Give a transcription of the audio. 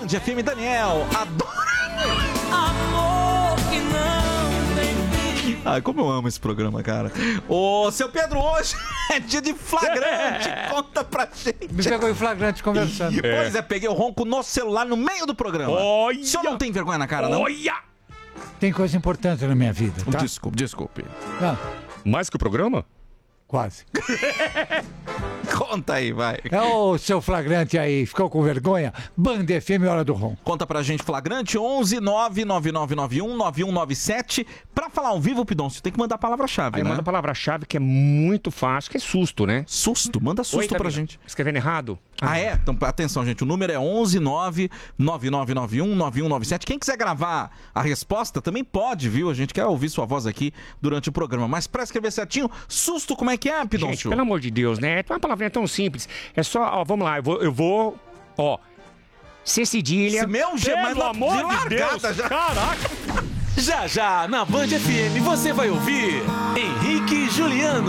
Band FM, Daniel. Adoro. Amor que não tem fim. Ai, como eu amo esse programa, cara. Ô, seu Pedro, hoje é dia de flagrante. Conta pra gente. Me pegou em flagrante conversando. Pois é, peguei o ronco no celular no meio do programa. Olha! O senhor não tem vergonha na cara, não? Olha! Tem coisa importante na minha vida, tá? Desculpe. Não, Mais que o programa? quase. Conta aí, vai. Ô, seu flagrante aí, ficou com vergonha? Band FM, Hora do Ron. Conta pra gente, flagrante, 11 99991 9197. Pra falar ao vivo, Pidoncio, tem que mandar a palavra-chave, Aí né? manda a palavra-chave que é muito fácil, que é susto, né? Susto, manda susto pra gente. Escrevendo errado? Ah, é? Então, atenção, gente. O número é 11 99991 9197. Quem quiser gravar a resposta também pode, viu? A gente quer ouvir sua voz aqui durante o programa. Mas pra escrever certinho, susto, como é que é, Gente, Pidoncio? pelo amor de Deus, né? É uma palavrinha tão simples. É só, ó, vamos lá, eu vou, ó, C cedilha. Esse meu pelo amor de Deus, já. caraca. Já, na Band FM, você vai ouvir Henrique e Juliano.